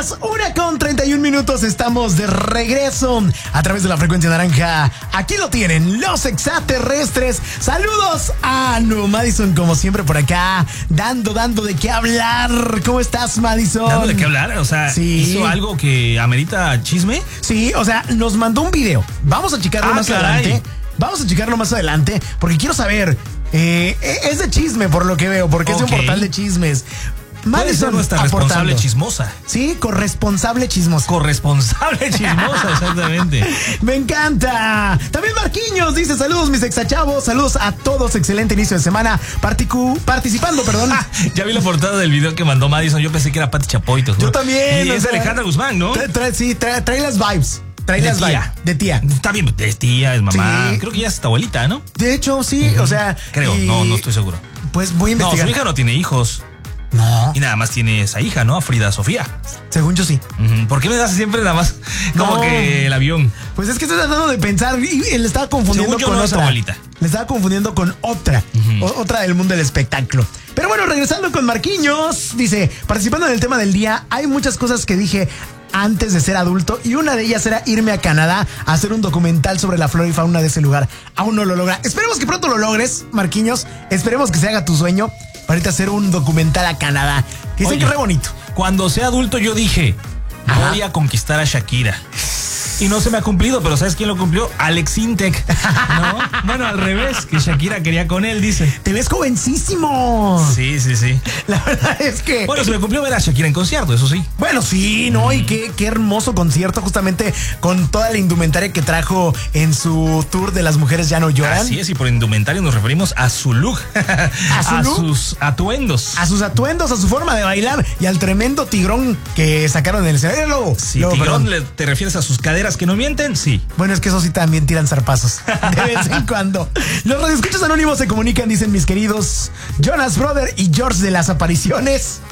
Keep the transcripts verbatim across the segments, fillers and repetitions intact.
días, una con treinta y un minutos, estamos de regreso a través de la frecuencia naranja. Aquí lo tienen, los extraterrestres. Saludos a No Madison, como siempre por acá, dando, dando de qué hablar. ¿Cómo estás, Madison? Dando de qué hablar, o sea, sí. ¿Hizo algo que amerita chisme? Sí, o sea, nos mandó un video. Vamos a checarlo ah, más caray. adelante. Vamos a checarlo más adelante, porque quiero saber, eh, es de chisme por lo que veo, porque okay. es un portal de chismes. Madison, nuestra aportando. Responsable chismosa. Sí, corresponsable chismosa. Corresponsable chismosa, exactamente. Me encanta. También Marquiños dice: saludos, mis exachavos. Saludos a todos. Excelente inicio de semana. Particu participando, perdón. Ah, ya vi la portada del video que mandó Madison. Yo pensé que era Pati Chapoy. Yo también. Y es sea, Alejandra Guzmán, ¿no? Trae, trae, sí, trae, trae las vibes. Trae de las tía. vibes. De tía. Está bien, es tía, es mamá. Sí. Creo que ya es esta abuelita, ¿no? De hecho, sí. Uh-huh. O sea. Creo, y... no, no estoy seguro. Pues voy a investigar. No, su hija no tiene hijos. No. Y nada más tiene esa hija, ¿no? A Frida Sofía. Según yo sí. Uh-huh. ¿Por qué me das siempre nada más como no. que el avión? Pues es que estoy tratando de pensar y le estaba confundiendo Según yo con no otra. Es abuelita. Le estaba confundiendo con otra. Uh-huh. o, otra del mundo del espectáculo. Pero bueno, regresando con Marquiños, dice, participando en el tema del día, hay muchas cosas que dije antes de ser adulto y una de ellas era irme a Canadá a hacer un documental sobre la flora y fauna de ese lugar. Aún no lo logra. Esperemos que pronto lo logres, Marquiños. Esperemos que se haga tu sueño. Ahorita hacer un documental a Canadá. Que dicen que es re bonito. Cuando sea adulto yo dije, Ajá. voy a conquistar a Shakira. Y no se me ha cumplido, pero ¿sabes quién lo cumplió? Alex Intec. ¿No? Bueno, al revés, que Shakira quería con él, dice. Te ves jovencísimo. Sí, sí, sí. La verdad es que... Bueno, se me cumplió ver a Shakira en concierto, eso sí. Bueno, sí, ¿no? Mm. Y qué, qué hermoso concierto, justamente con toda la indumentaria que trajo en su tour de Las Mujeres Ya No Lloran. Así es, y por indumentaria nos referimos a su look. ¿A su a look? Sus atuendos. A sus atuendos, a su forma de bailar y al tremendo tigrón que sacaron en el escenario. Lobo. Sí, Lobo, tigrón, le, ¿te refieres a sus caderas que no mienten? Sí. Bueno, es que eso sí también tiran zarpazos de vez en cuando. Los radioescuchas anónimos se comunican, dicen mis queridos Jonas Brother y George de las apariciones.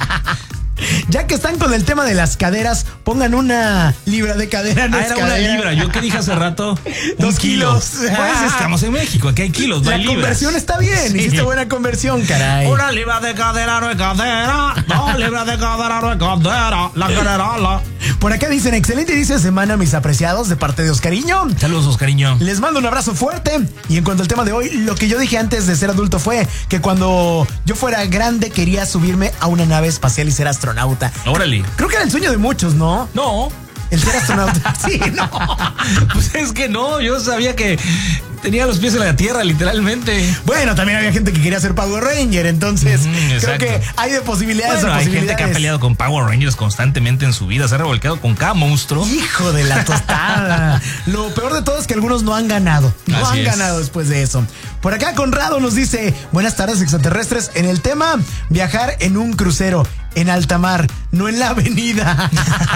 Ya que están con el tema de las caderas, pongan una libra de cadera. No ah, es era cadera. Una libra. Yo que dije hace rato, dos kilos. Kilo. Pues estamos en México, aquí hay kilos, no La hay libras. conversión está bien, sí. Hiciste buena conversión, caray. Una libra de cadera no es cadera, dos libras de cadera no es cadera, la cadera, la. Por acá dicen, excelente inicio de semana, mis apreciados, de parte de Oscariño. Saludos, Oscariño. Les mando un abrazo fuerte. Y en cuanto al tema de hoy, lo que yo dije antes de ser adulto fue que cuando yo fuera grande quería subirme a una nave espacial y ser astronauta. Órale. Creo que era el sueño de muchos, ¿no? No. El ser astronauta. Sí, no. Pues es que no, yo sabía que tenía los pies en la tierra, literalmente. Bueno, también había gente que quería ser Power Ranger, entonces mm, creo que hay de posibilidades bueno, a hay posibilidades. Gente que ha peleado con Power Rangers constantemente en su vida, se ha revolcado con cada monstruo. Hijo de la tostada. Lo peor de todo es que algunos no han ganado. No Así han es. ganado después de eso. Por acá Conrado nos dice, buenas tardes extraterrestres, en el tema viajar en un crucero en alta mar, no en la avenida.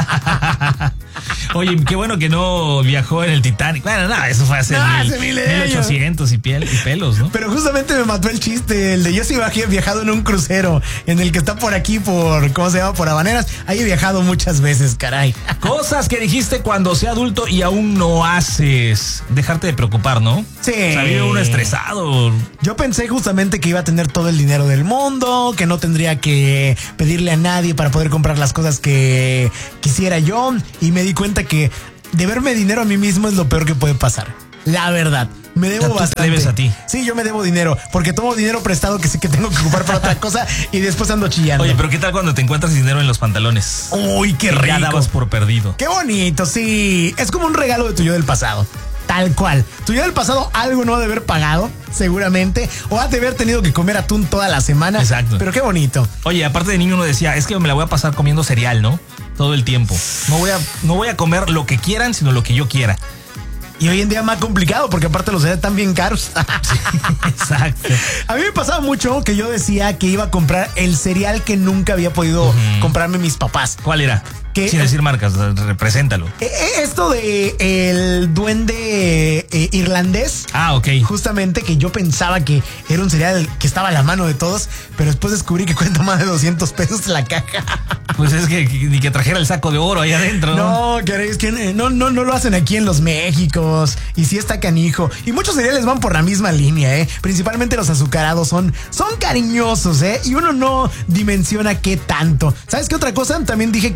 Oye, qué bueno que no viajó en el Titanic. Bueno, nada, eso fue hace, no, mil, hace mil ochocientos y, piel, y pelos, ¿no? Pero justamente me mató el chiste, el de yo sí he viajado en un crucero, en el que está por aquí, por, ¿cómo se llama? Por Habaneras. Ahí he viajado muchas veces, caray. Cosas que dijiste cuando sea adulto y aún no haces. Dejarte de preocupar, ¿no? Sí. O sea, vive uno estresado. Yo pensé justamente que iba a tener todo el dinero del mundo, que no tendría que pedirle a nadie para poder comprar las cosas que quisiera yo, y me di cuenta que deberme dinero a mí mismo es lo peor que puede pasar. La verdad, me debo tú bastante. Te debes a ti. Sí, yo me debo dinero, porque tomo dinero prestado que sé que tengo que ocupar para otra cosa y después ando chillando. Oye, pero ¿qué tal cuando te encuentras dinero en los pantalones? Uy, qué que rico. Ya dabas por perdido. Qué bonito, sí. Es como un regalo de tu yo del pasado. Tal cual. Tu yo del pasado algo no ha de haber pagado, seguramente, o ha de haber tenido que comer atún toda la semana. Exacto. Pero qué bonito. Oye, aparte de niño uno decía, es que me la voy a pasar comiendo cereal, ¿no? Todo el tiempo. No voy a, no voy a comer lo que quieran, sino lo que yo quiera. Y hoy en día más complicado porque aparte los cereales están bien caros. Sí, exacto. A mí me pasaba mucho que yo decía que iba a comprar el cereal que nunca había podido uh-huh. comprarme mis papás. ¿Cuál era? Que, Sin decir marcas, represéntalo. Esto de el duende eh, irlandés. Ah, ok. Justamente que yo pensaba que era un cereal que estaba a la mano de todos, pero después descubrí que cuesta más de doscientos pesos la caja. Pues es que ni que trajera el saco de oro ahí adentro. No, queréis que no, no, no lo hacen aquí en los Méxicos. Y sí está canijo. Y muchos cereales van por la misma línea, ¿eh? Principalmente los azucarados son, son cariñosos, ¿eh? Y uno no dimensiona qué tanto. ¿Sabes qué otra cosa? También dije que iba a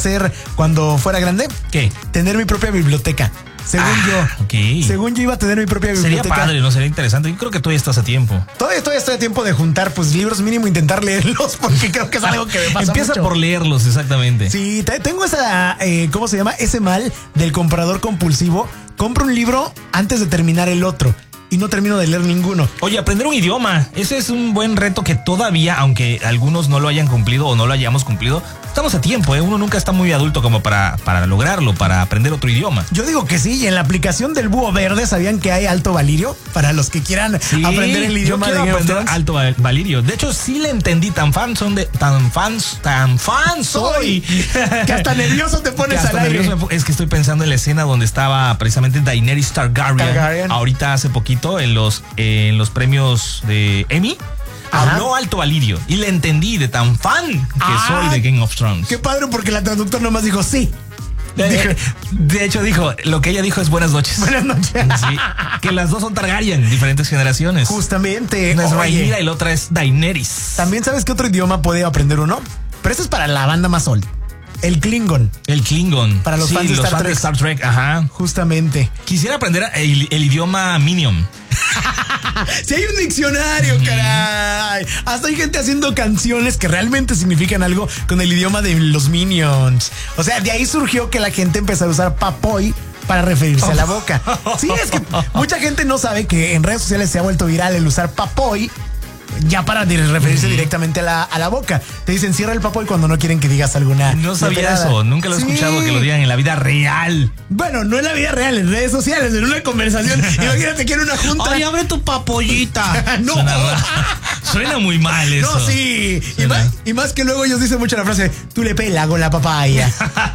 hacer cuando fuera grande? ¿Qué? Tener mi propia biblioteca. Según ah, yo. Okay. Según yo iba a tener mi propia biblioteca. Sería padre, ¿no? Sería interesante. Yo creo que todavía estás a tiempo. Todavía, todavía estoy a tiempo de juntar, pues, libros mínimo, intentar leerlos, porque creo que es algo que me pasa Empieza mucho. por leerlos, exactamente. Sí, te- tengo esa, eh, ¿cómo se llama? Ese mal del comprador compulsivo. Compro un libro antes de terminar el otro y no termino de leer ninguno. Oye, aprender un idioma, ese es un buen reto que todavía, aunque algunos no lo hayan cumplido o no lo hayamos cumplido, estamos a tiempo, ¿eh? Uno nunca está muy adulto como para, para lograrlo, para aprender otro idioma. Yo digo que sí, y en la aplicación del Búho Verde, ¿sabían que hay Alto Valirio? Para los que quieran Sí, aprender el idioma yo de quiero Game of aprender Thrones. Alto Val- Valirio. De hecho, sí le entendí, tan fan son de, tan fans, tan fan soy. Que hasta nervioso te pones Que hasta al aire. nervioso me- Es que estoy pensando en la escena donde estaba precisamente Daenerys Targaryen. Targaryen. Ahorita hace poquito en los, eh, en los premios de Emmy. Ajá. Habló Alto Valirio y le entendí de tan fan que Ah, soy de Game of Thrones. Qué padre, porque la traductora nomás dijo sí. De, de hecho dijo, lo que ella dijo es buenas noches. Buenas noches. Sí, que las dos son Targaryen, diferentes generaciones. Justamente. Una es Oye, Rhaenyra y la otra es Daenerys. ¿también sabes qué otro idioma puede aprender uno? Pero este es para la banda más old. El Klingon. El Klingon. Para los Sí, fans de Star Trek. Star Trek, ajá. Justamente. Quisiera aprender el, el idioma Minion. Si hay un diccionario, caray. Hasta hay gente haciendo canciones que realmente significan algo con el idioma de los Minions. O sea, de ahí surgió que la gente empezó a usar papoy para referirse a la boca. Sí, es que mucha gente no sabe que en redes sociales se ha vuelto viral el usar papoy ya para de- referirse directamente a la, a la boca. Te dicen cierra el papoy cuando no quieren que digas alguna. No sabía leperada. eso, nunca lo he Sí. escuchado que lo digan en la vida real. Bueno, no en la vida real, en redes sociales, en una conversación. Imagínate que en una junta. Ay, abre tu papollita. No. Suena, ra- suena muy mal eso. No, sí. Y Suena. más, y más que luego ellos dicen mucho la frase, tú le pelas con la papaya.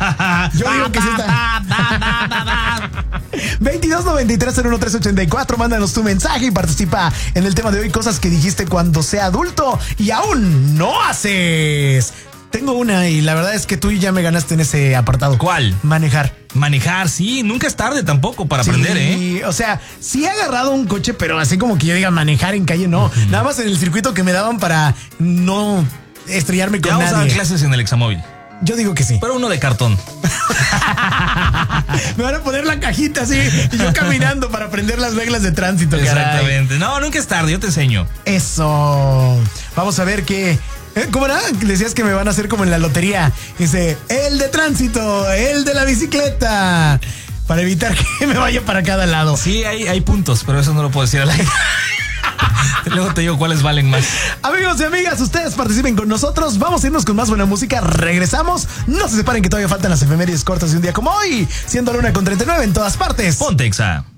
Yo digo que sí está. veintidós noventa y tres cero uno tres ochenta y cuatro, mándanos tu mensaje y participa en el tema de hoy, cosas que dijiste cuando sea adulto y aún no haces. Tengo una y la verdad es que tú ya me ganaste en ese apartado. ¿Cuál? Manejar. Manejar, sí, nunca es tarde tampoco para aprender, ¿eh? Sí, o sea, sí he agarrado un coche, pero así como que yo diga manejar en calle, no. Uh-huh. Nada más en el circuito que me daban para no estrellarme con ya vamos nadie. a dar clases en el examóvil. Yo digo que sí. Pero uno de cartón. Me van a poner la cajita así y yo caminando para aprender las reglas de tránsito. Exactamente. Caray. No, nunca es tarde, yo te enseño. Eso. Vamos a ver qué. ¿Cómo era? Decías que me van a hacer como en la lotería. Dice, el de tránsito, el de la bicicleta. Para evitar que me vaya para cada lado. Sí, hay, hay puntos, pero eso no lo puedo decir al aire. Luego te digo cuáles valen más. Amigos y amigas, ustedes participen con nosotros. Vamos a irnos con más buena música. Regresamos. No se separen que todavía faltan las efemérides cortas de un día como hoy. Siendo la una con treinta y nueve en todas partes. Ponte Exa.